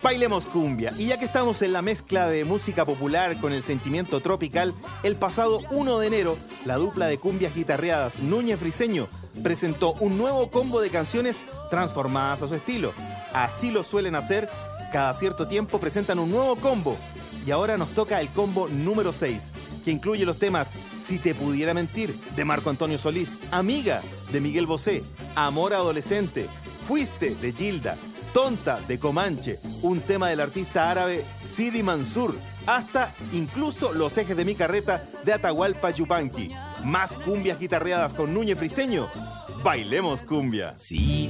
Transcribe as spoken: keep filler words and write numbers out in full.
Bailemos cumbia. Y ya que estamos en la mezcla de música popular con el sentimiento tropical, el pasado uno de enero, la dupla de cumbias guitarreadas Núñez Briceño presentó un nuevo combo de canciones transformadas a su estilo. Así lo suelen hacer, cada cierto tiempo presentan un nuevo combo. Y ahora nos toca el combo número seis, que incluye los temas Si te pudiera mentir, de Marco Antonio Solís, Amiga, de Miguel Bosé, Amor adolescente, Fuiste, de Gilda, Tonta, de Comanche, un tema del artista árabe Sidi Mansur, hasta incluso Los ejes de mi carreta, de Atahualpa Yupanqui. Más cumbias guitarreadas con Núñez Briceño. Bailemos cumbia. Si